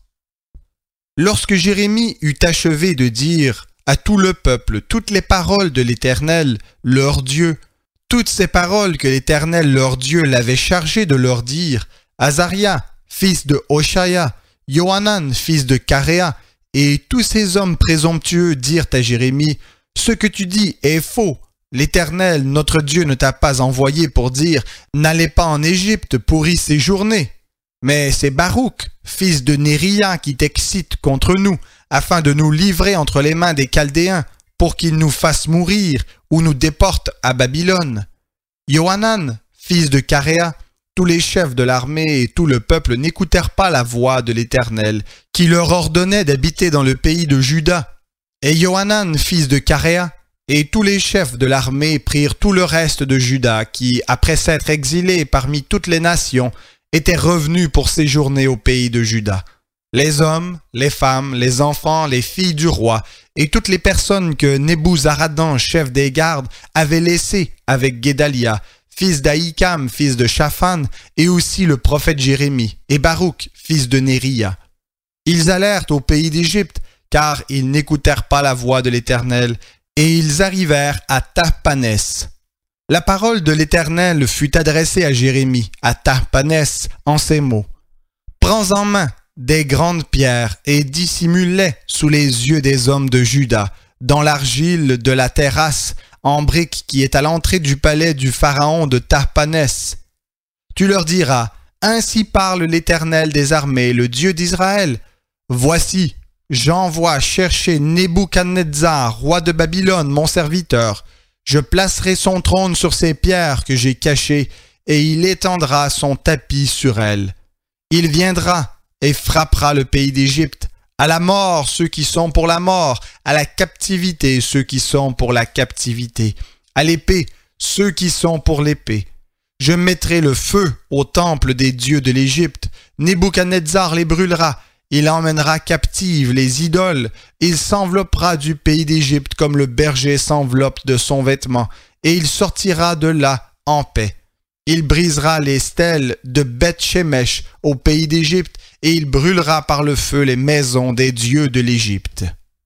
Lorsque Jérémie eut achevé de dire à tout le peuple toutes les paroles de l'Éternel, leur Dieu, toutes ces paroles que l'Éternel, leur Dieu, l'avait chargé de leur dire, Azaria, fils de Hoshaya, Johanan, fils de Caréa, et tous ces hommes présomptueux dirent à Jérémie, « Ce que tu dis est faux. L'Éternel, notre Dieu, ne t'a pas envoyé pour dire, n'allez pas en Égypte pour y séjourner. Mais c'est Baruch, fils de Néria, qui t'excite contre nous, afin de nous livrer entre les mains des Chaldéens, pour qu'ils nous fassent mourir ou nous déportent à Babylone. Johanan, fils de Caréa, tous les chefs de l'armée et tout le peuple n'écoutèrent pas la voix de l'Éternel, qui leur ordonnait d'habiter dans le pays de Juda. Et Johanan, fils de Caréa, et tous les chefs de l'armée prirent tout le reste de Juda, qui, après s'être exilés parmi toutes les nations, étaient revenus pour séjourner au pays de Juda. Les hommes, les femmes, les enfants, les filles du roi, et toutes les personnes que Nebuzaradan, chef des gardes, avait laissées avec Guédalia, fils d'Ahikam, fils de Shaphan, et aussi le prophète Jérémie, et Baruch, fils de Néria. Ils allèrent au pays d'Égypte, car ils n'écoutèrent pas la voix de l'Éternel, et ils arrivèrent à Tahpanès. La parole de l'Éternel fut adressée à Jérémie, à Tahpanès, en ces mots. « Prends en main des grandes pierres et dissimule-les sous les yeux des hommes de Juda, dans l'argile de la terrasse en briques qui est à l'entrée du palais du pharaon de Tahpanès. Tu leur diras, ainsi parle l'Éternel des armées, le Dieu d'Israël. Voici, j'envoie chercher Nebuchadnezzar, roi de Babylone, mon serviteur. Je placerai son trône sur ces pierres que j'ai cachées, et il étendra son tapis sur elles. Il viendra et frappera le pays d'Égypte, à la mort ceux qui sont pour la mort, à la captivité ceux qui sont pour la captivité, à l'épée ceux qui sont pour l'épée. Je mettrai le feu au temple des dieux de l'Égypte. Nebuchadnezzar les brûlera. Il emmènera captives les idoles. Il s'enveloppera du pays d'Égypte comme le berger s'enveloppe de son vêtement, et il sortira de là en paix. Il brisera les stèles de Beth-Shemesh au pays d'Égypte, et il brûlera par le feu les maisons des dieux de l'Égypte.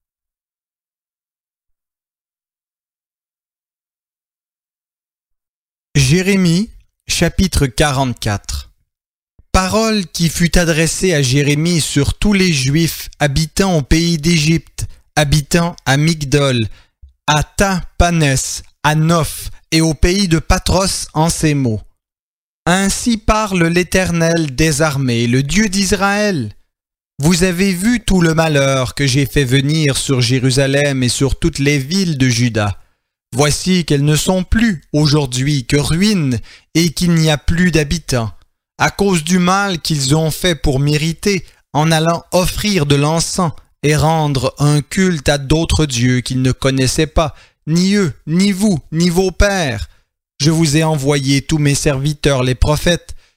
Jérémie, chapitre 44. Parole qui fut adressée à Jérémie sur tous les Juifs habitant au pays d'Égypte, habitant à Migdol, à Tahpanès, à Noph et au pays de Patros en ces mots. Ainsi parle l'Éternel des armées, le Dieu d'Israël. Vous avez vu tout le malheur que j'ai fait venir sur Jérusalem et sur toutes les villes de Juda. Voici qu'elles ne sont plus aujourd'hui que ruines et qu'il n'y a plus d'habitants, à cause du mal qu'ils ont fait pour m'irriter en allant offrir de l'encens et rendre un culte à d'autres dieux qu'ils ne connaissaient pas, ni eux, ni vous, ni vos pères. Je vous ai envoyé tous mes serviteurs les prophètes,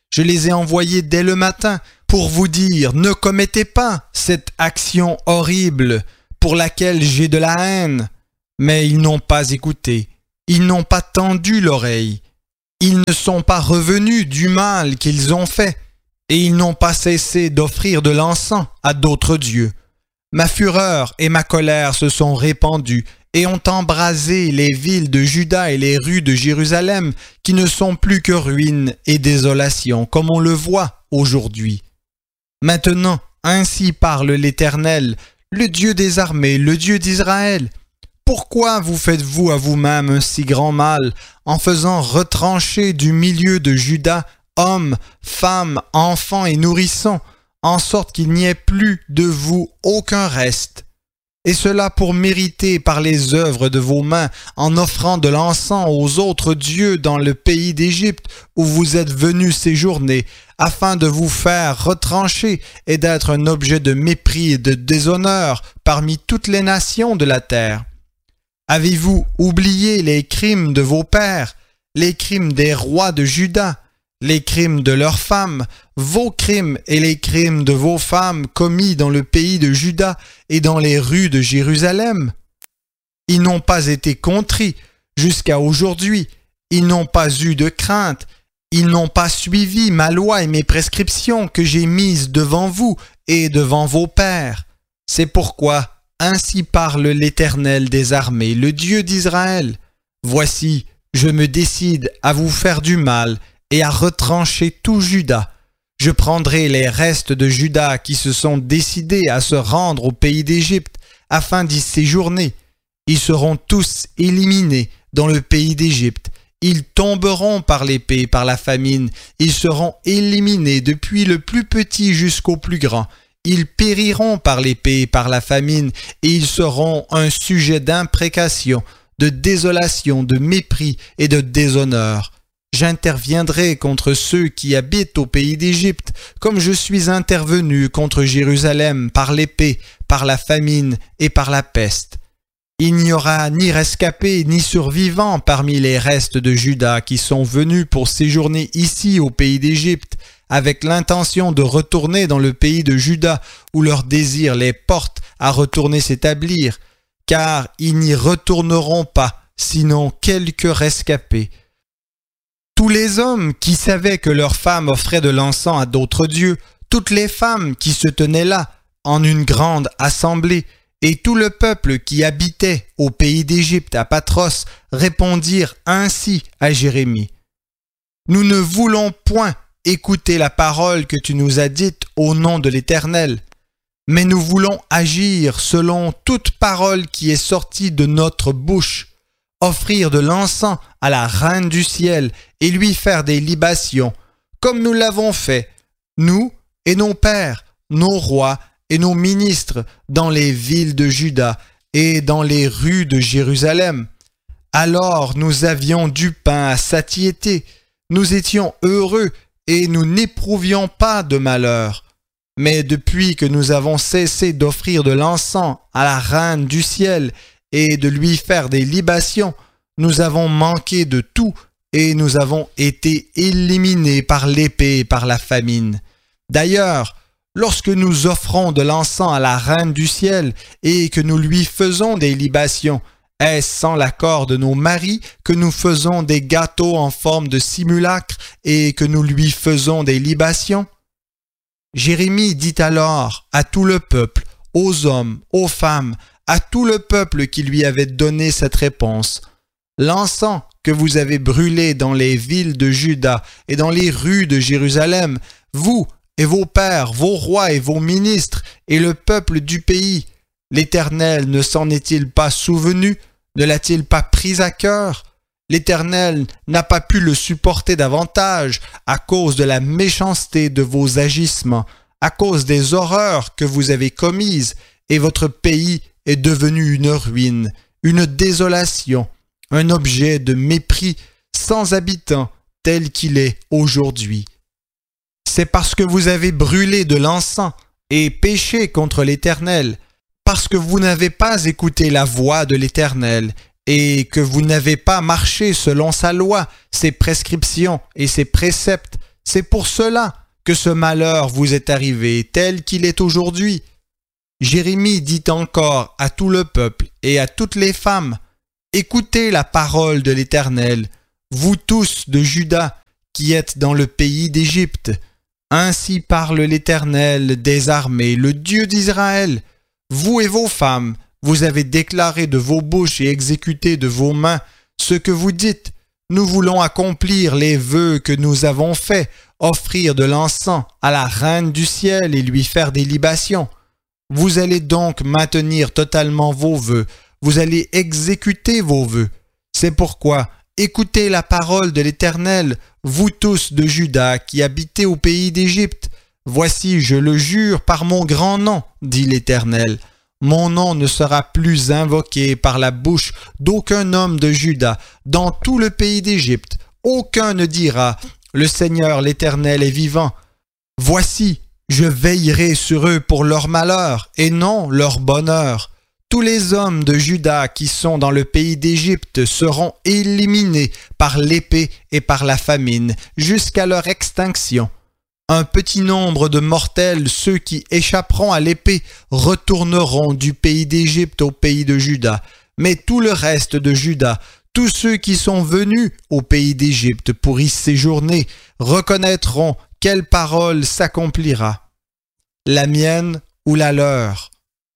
Je les ai envoyés dès le matin pour vous dire, ne commettez pas cette action horrible pour laquelle j'ai de la haine. Mais ils n'ont pas écouté, ils n'ont pas tendu l'oreille, ils ne sont pas revenus du mal qu'ils ont fait, et ils n'ont pas cessé d'offrir de l'encens à d'autres dieux. Ma fureur et ma colère se sont répandues et ont embrasé les villes de Juda et les rues de Jérusalem qui ne sont plus que ruines et désolations, comme on le voit aujourd'hui. Maintenant, ainsi parle l'Éternel, le Dieu des armées, le Dieu d'Israël. Pourquoi vous faites-vous à vous-même un si grand mal en faisant retrancher du milieu de Juda hommes, femmes, enfants et nourrissons, en sorte qu'il n'y ait plus de vous aucun reste, et cela pour mériter par les œuvres de vos mains, en offrant de l'encens aux autres dieux dans le pays d'Égypte où vous êtes venus séjourner, afin de vous faire retrancher et d'être un objet de mépris et de déshonneur parmi toutes les nations de la terre. Avez-vous oublié les crimes de vos pères, les crimes des rois de Juda, les crimes de leurs femmes, vos crimes et les crimes de vos femmes commis dans le pays de Juda et dans les rues de Jérusalem? Ils n'ont pas été contrits jusqu'à aujourd'hui, ils n'ont pas eu de crainte, ils n'ont pas suivi ma loi et mes prescriptions que j'ai mises devant vous et devant vos pères. C'est pourquoi, ainsi parle l'Éternel des armées, le Dieu d'Israël. Voici, je me décide à vous faire du mal et à retrancher tout Juda. Je prendrai les restes de Juda qui se sont décidés à se rendre au pays d'Égypte afin d'y séjourner. Ils seront tous éliminés dans le pays d'Égypte. Ils tomberont par l'épée et par la famine. Ils seront éliminés depuis le plus petit jusqu'au plus grand. Ils périront par l'épée et par la famine, et ils seront un sujet d'imprécation, de désolation, de mépris et de déshonneur. J'interviendrai contre ceux qui habitent au pays d'Égypte, comme je suis intervenu contre Jérusalem par l'épée, par la famine et par la peste. Il n'y aura ni rescapés ni survivants parmi les restes de Juda qui sont venus pour séjourner ici au pays d'Égypte, avec l'intention de retourner dans le pays de Juda où leur désir les porte à retourner s'établir, car ils n'y retourneront pas, sinon quelques rescapés. Tous les hommes qui savaient que leurs femmes offraient de l'encens à d'autres dieux, toutes les femmes qui se tenaient là, en une grande assemblée, et tout le peuple qui habitait au pays d'Égypte à Patros répondirent ainsi à Jérémie. « Nous ne voulons point écouter la parole que tu nous as dite au nom de l'Éternel, mais nous voulons agir selon toute parole qui est sortie de notre bouche, offrir de l'encens à la Reine du ciel et lui faire des libations, comme nous l'avons fait, nous et nos pères, nos rois et nos ministres dans les villes de Juda et dans les rues de Jérusalem. Alors nous avions du pain à satiété, nous étions heureux et nous n'éprouvions pas de malheur. Mais depuis que nous avons cessé d'offrir de l'encens à la Reine du ciel et de lui faire des libations, nous avons manqué de tout et nous avons été éliminés par l'épée et par la famine. D'ailleurs, lorsque nous offrons de l'encens à la Reine du ciel et que nous lui faisons des libations, est-ce sans l'accord de nos maris que nous faisons des gâteaux en forme de simulacre et que nous lui faisons des libations? Jérémie dit alors à tout le peuple, aux hommes, aux femmes, à tout le peuple qui lui avait donné cette réponse. L'encens que vous avez brûlé dans les villes de Juda et dans les rues de Jérusalem, vous et vos pères, vos rois et vos ministres et le peuple du pays, l'Éternel ne s'en est-il pas souvenu? Ne l'a-t-il pas pris à cœur? L'Éternel n'a pas pu le supporter davantage à cause de la méchanceté de vos agissements, à cause des horreurs que vous avez commises, et votre pays est devenu une ruine, une désolation, un objet de mépris sans habitants tel qu'il est aujourd'hui. C'est parce que vous avez brûlé de l'encens et péché contre l'Éternel, parce que vous n'avez pas écouté la voix de l'Éternel et que vous n'avez pas marché selon sa loi, ses prescriptions et ses préceptes, C'est pour cela que ce malheur vous est arrivé tel qu'il est aujourd'hui. Jérémie dit encore à tout le peuple et à toutes les femmes, « Écoutez la parole de l'Éternel, vous tous de Juda qui êtes dans le pays d'Égypte. Ainsi parle l'Éternel des armées, le Dieu d'Israël. Vous et vos femmes, vous avez déclaré de vos bouches et exécuté de vos mains ce que vous dites. Nous voulons accomplir les vœux que nous avons faits, offrir de l'encens à la Reine du ciel et lui faire des libations. Vous allez donc maintenir totalement vos vœux, vous allez exécuter vos vœux. C'est pourquoi écoutez la parole de l'Éternel, vous tous de Juda qui habitez au pays d'Égypte. Voici, je le jure par mon grand nom, dit l'Éternel. Mon nom ne sera plus invoqué par la bouche d'aucun homme de Juda dans tout le pays d'Égypte. Aucun ne dira, le Seigneur l'Éternel est vivant. Voici, je veillerai sur eux pour leur malheur et non leur bonheur. Tous les hommes de Juda qui sont dans le pays d'Égypte seront éliminés par l'épée et par la famine jusqu'à leur extinction. Un petit nombre de mortels, ceux qui échapperont à l'épée, retourneront du pays d'Égypte au pays de Juda. Mais tout le reste de Juda, tous ceux qui sont venus au pays d'Égypte pour y séjourner, reconnaîtront quelle parole s'accomplira, la mienne ou la leur.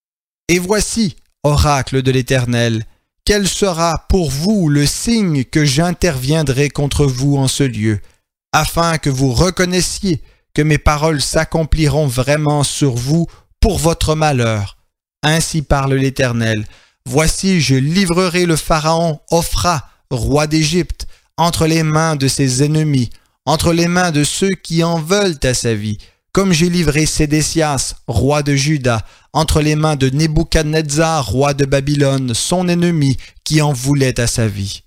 Et voici, oracle de l'Éternel, quel sera pour vous le signe que j'interviendrai contre vous en ce lieu, afin que vous reconnaissiez que mes paroles s'accompliront vraiment sur vous pour votre malheur. Ainsi parle l'Éternel. Voici, je livrerai le pharaon Ophra, roi d'Égypte, entre les mains de ses ennemis, entre les mains de ceux qui en veulent à sa vie, comme j'ai livré Sédécias, roi de Juda, entre les mains de Nebuchadnezzar, roi de Babylone, son ennemi, qui en voulait à sa vie.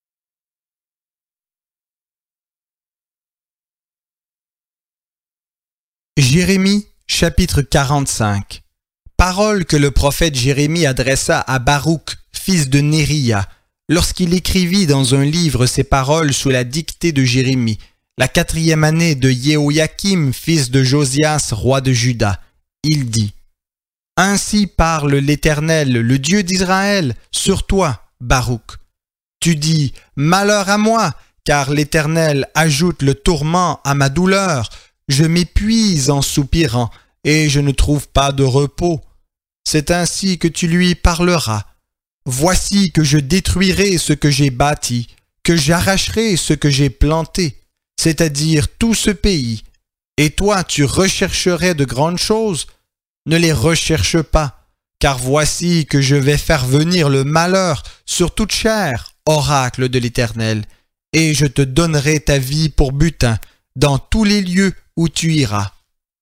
Jérémie, chapitre 45. Parole que le prophète Jérémie adressa à Baruch, fils de Néria, lorsqu'il écrivit dans un livre ces paroles sous la dictée de Jérémie, la 4e année de Jéhoïakim, fils de Josias, roi de Juda. Il dit, « Ainsi parle l'Éternel, le Dieu d'Israël, sur toi, Baruch. Tu dis, « Malheur à moi, car l'Éternel ajoute le tourment à ma douleur. Je m'épuise en soupirant, et je ne trouve pas de repos. C'est ainsi que tu lui parleras. Voici que je détruirai ce que j'ai bâti, que j'arracherai ce que j'ai planté, c'est-à-dire tout ce pays. Et toi, tu rechercherais de grandes choses? Ne les recherche pas, car voici que je vais faire venir le malheur sur toute chair, oracle de l'Éternel, et je te donnerai ta vie pour butin dans tous les lieux où tu iras. »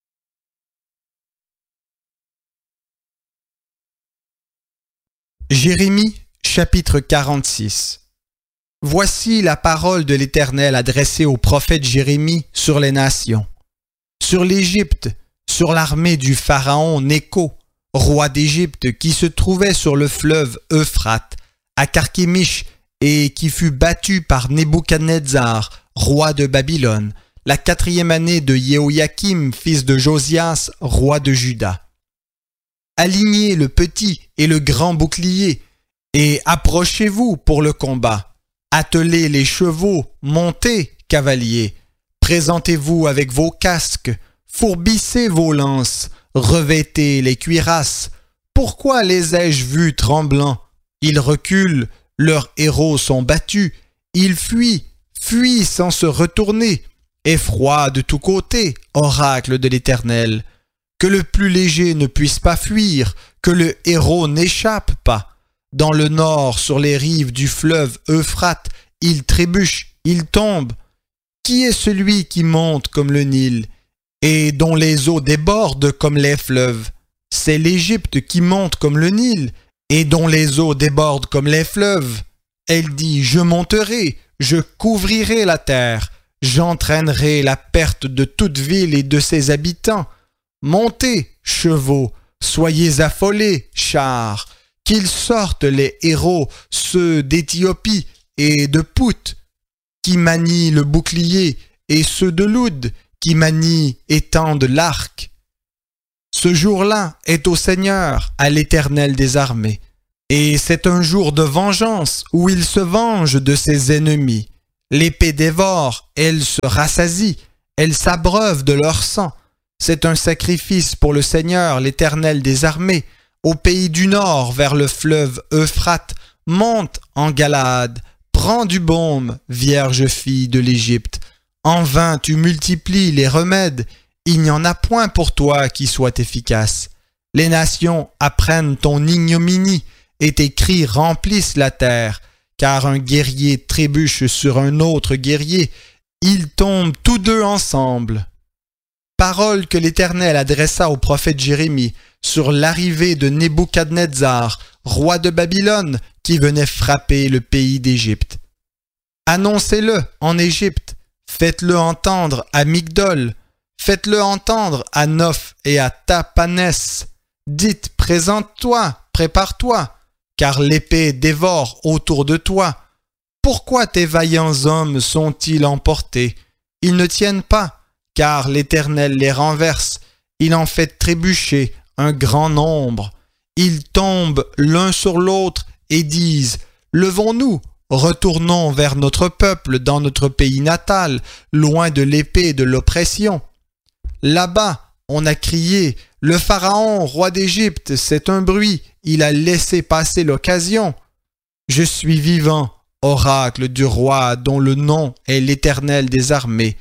Jérémie, chapitre 46. Voici la parole de l'Éternel adressée au prophète Jérémie sur les nations. Sur l'Égypte, sur l'armée du pharaon Nécho, roi d'Égypte, qui se trouvait sur le fleuve Euphrate, à Carchemish, et qui fut battu par Nebuchadnezzar, roi de Babylone, la 4e année de Jéhoïakim, fils de Josias, roi de Juda. Alignez le petit et le grand bouclier, et approchez-vous pour le combat. Attelez les chevaux, montez, cavaliers. Présentez-vous avec vos casques, fourbissez vos lances, revêtez les cuirasses. Pourquoi les ai-je vus tremblants? Ils reculent, leurs héros sont battus, ils fuient sans se retourner. Effroi de tous côtés, oracle de l'Éternel. Que le plus léger ne puisse pas fuir, que le héros n'échappe pas. Dans le nord, sur les rives du fleuve Euphrate, il trébuche, il tombe. Qui est celui qui monte comme le Nil, et dont les eaux débordent comme les fleuves? C'est l'Égypte qui monte comme le Nil, et dont les eaux débordent comme les fleuves. Elle dit, je monterai, je couvrirai la terre, j'entraînerai la perte de toute ville et de ses habitants. Montez, chevaux, soyez affolés, chars, qu'ils sortent les héros, ceux d'Éthiopie et de Pout, qui manient le bouclier et ceux de Loud, qui manient et tendent l'arc. Ce jour-là est au Seigneur, à l'Éternel des armées. Et c'est un jour de vengeance où il se venge de ses ennemis. L'épée dévore, elle se rassasie, elle s'abreuve de leur sang. C'est un sacrifice pour le Seigneur, l'Éternel des armées. Au pays du nord, vers le fleuve Euphrate, monte en Galaad, prends du baume, vierge fille de l'Égypte. En vain tu multiplies les remèdes, il n'y en a point pour toi qui soit efficace. Les nations apprennent ton ignominie, et tes cris remplissent la terre, car un guerrier trébuche sur un autre guerrier, ils tombent tous deux ensemble. Parole que l'Éternel adressa au prophète Jérémie sur l'arrivée de Nebuchadnezzar, roi de Babylone, qui venait frapper le pays d'Égypte. Annoncez-le en Égypte, faites-le entendre à Migdol, faites-le entendre à Noph et à Tapanès. Dites, présente-toi, prépare-toi, car l'épée dévore autour de toi. Pourquoi tes vaillants hommes sont-ils emportés? Ils ne tiennent pas, car l'Éternel les renverse. Il en fait trébucher un grand nombre. Ils tombent l'un sur l'autre et disent « Levons-nous, retournons vers notre peuple dans notre pays natal, loin de l'épée et de l'oppression. » Là-bas, on a crié « Le Pharaon, roi d'Égypte, c'est un bruit, il a laissé passer l'occasion. » Je suis vivant, oracle du roi dont le nom est l'Éternel des armées.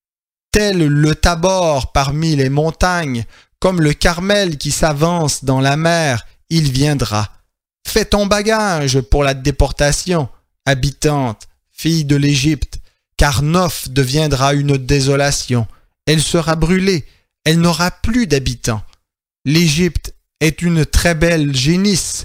Tel le Tabor parmi les montagnes, comme le Carmel qui s'avance dans la mer, il viendra. Fais ton bagage pour la déportation, habitante, fille de l'Égypte, car Noph deviendra une désolation. Elle sera brûlée, elle n'aura plus d'habitants. L'Égypte est une très belle génisse.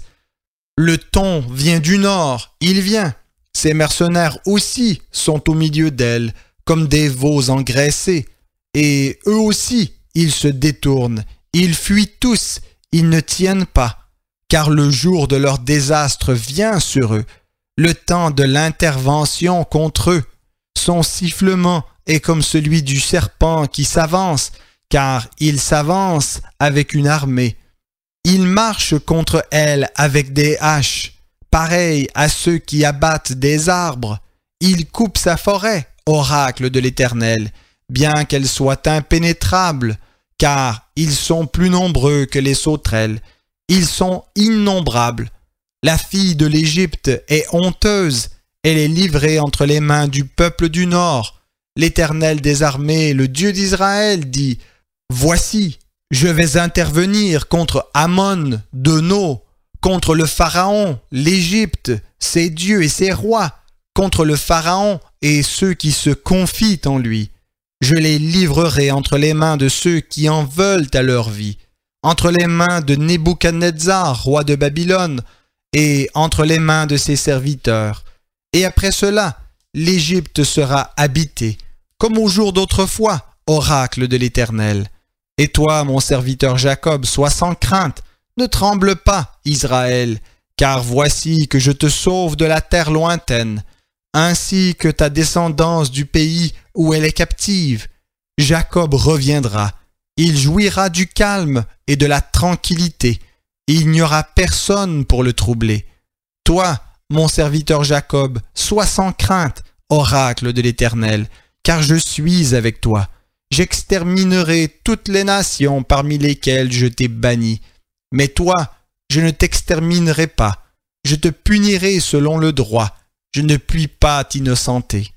Le thon vient du nord, il vient. Ses mercenaires aussi sont au milieu d'elle, comme des veaux engraissés. Et eux aussi, ils se détournent, ils fuient tous, ils ne tiennent pas. Car le jour de leur désastre vient sur eux, le temps de l'intervention contre eux. Son sifflement est comme celui du serpent qui s'avance, car il s'avance avec une armée. Il marche contre elle avec des haches, pareil à ceux qui abattent des arbres. Il coupe sa forêt, oracle de l'Éternel, bien qu'elle soit impénétrable, car ils sont plus nombreux que les sauterelles. Ils sont innombrables. La fille de l'Égypte est honteuse, elle est livrée entre les mains du peuple du Nord. L'Éternel des armées, le Dieu d'Israël, dit « Voici, je vais intervenir contre Amon de No, contre le Pharaon, l'Égypte, ses dieux et ses rois, contre le Pharaon et ceux qui se confient en lui. Je les livrerai entre les mains de ceux qui en veulent à leur vie, entre les mains de Nebuchadnezzar, roi de Babylone, et entre les mains de ses serviteurs. Et après cela, l'Égypte sera habitée, comme au jour d'autrefois, oracle de l'Éternel. Et toi, mon serviteur Jacob, sois sans crainte, ne tremble pas, Israël, car voici que je te sauve de la terre lointaine, ainsi que ta descendance du pays où elle est captive. Jacob reviendra, il jouira du calme et de la tranquillité, il n'y aura personne pour le troubler. Toi, mon serviteur Jacob, sois sans crainte, oracle de l'Éternel, car je suis avec toi. J'exterminerai toutes les nations parmi lesquelles je t'ai banni. Mais toi, je ne t'exterminerai pas. Je te punirai selon le droit. Je ne puis pas t'innocenter.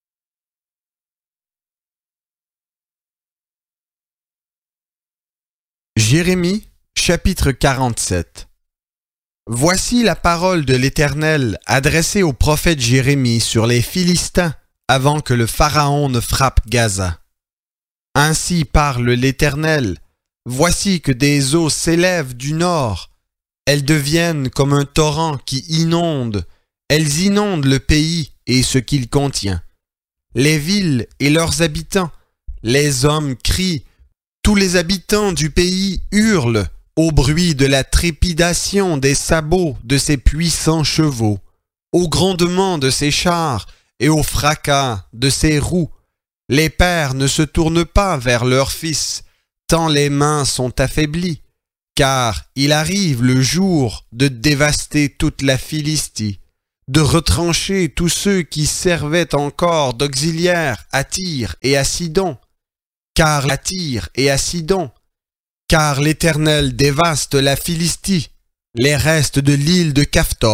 Jérémie, chapitre 47. Voici la parole de l'Éternel adressée au prophète Jérémie sur les Philistins avant que le Pharaon ne frappe Gaza. Ainsi parle l'Éternel, voici que des eaux s'élèvent du nord, elles deviennent comme un torrent qui inonde, elles inondent le pays et ce qu'il contient. Les villes et leurs habitants, les hommes crient, tous les habitants du pays hurlent au bruit de la trépidation des sabots de ces puissants chevaux, au grondement de ces chars et au fracas de ces roues. Les pères ne se tournent pas vers leurs fils, tant les mains sont affaiblies, car il arrive le jour de dévaster toute la Philistie, de retrancher tous ceux qui servaient encore d'auxiliaires à Tyr et à Sidon, car l'Éternel dévaste la Philistie, les restes de l'île de Caphtor.